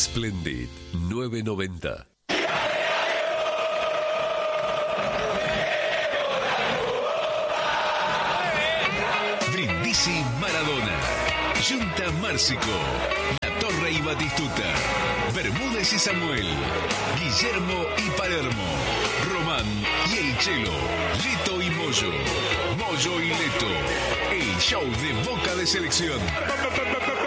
Splendid 990. Brindisi Maradona, Junta Márcico, La Torre y Batistuta, Bermúdez y Samuel, Guillermo y Palermo, Román y El Chelo, Leto y Moyo, Moyo y Leto, el show de Boca de Selección.